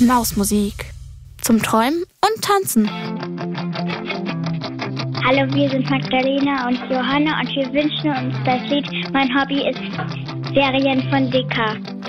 Mausmusik. Zum Träumen und Tanzen. Hallo, wir sind Magdalena und Johanna und wir wünschen uns das Lied Mein Hobby ist Serien von Dicker.